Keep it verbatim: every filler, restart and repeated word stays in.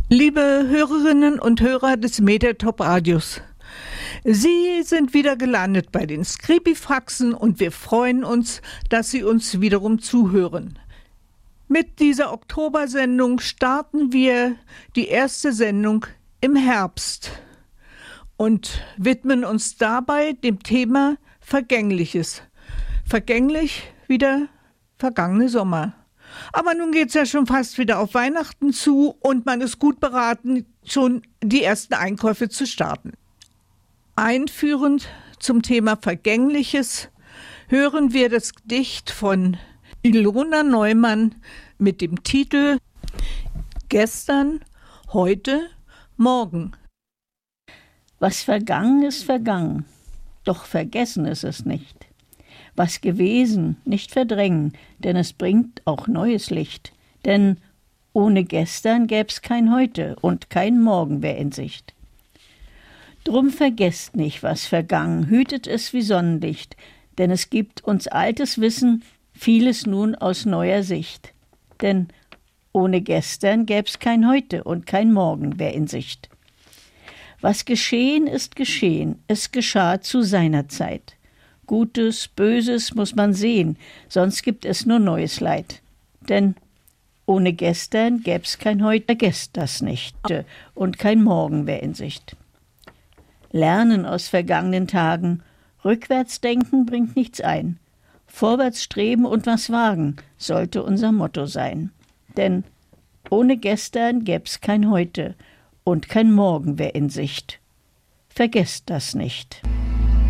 Liebe Hörerinnen und Hörer des Mediatop Radios, Sie sind wieder gelandet bei den Skripifaxen und wir freuen uns, dass Sie uns wiederum zuhören. Mit dieser Oktobersendung starten wir die erste Sendung im Herbst und widmen uns dabei dem Thema Vergängliches. Vergänglich wie der vergangene Sommer. Aber nun geht es ja schon fast wieder auf Weihnachten zu und man ist gut beraten, schon die ersten Einkäufe zu starten. Einführend zum Thema Vergängliches hören wir das Gedicht von Ilona Neumann mit dem Titel Gestern, heute, morgen. Was vergangen ist vergangen, doch vergessen ist es nicht. Was gewesen, nicht verdrängen, denn es bringt auch neues Licht. Denn ohne gestern gäb's kein Heute und kein Morgen wär in Sicht. Drum vergesst nicht, was vergangen, hütet es wie Sonnenlicht, denn es gibt uns altes Wissen, vieles nun aus neuer Sicht. Denn ohne gestern gäb's kein Heute und kein Morgen wär in Sicht. Was geschehen ist geschehen, es geschah zu seiner Zeit. Gutes, Böses muss man sehen, sonst gibt es nur neues Leid. Denn ohne gestern gäb's kein Heute, vergesst das nicht, und kein Morgen wär in Sicht. Lernen aus vergangenen Tagen, rückwärts denken bringt nichts ein. Vorwärts streben und was wagen, sollte unser Motto sein. Denn ohne gestern gäb's kein Heute, und kein Morgen wär in Sicht. Vergesst das nicht.